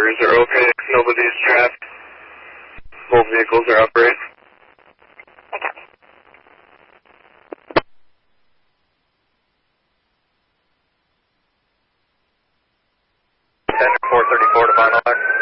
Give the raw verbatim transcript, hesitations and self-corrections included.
drivers are okay. Nobody's trapped. Both vehicles are upright. Okay. ten four thirty-four to final line.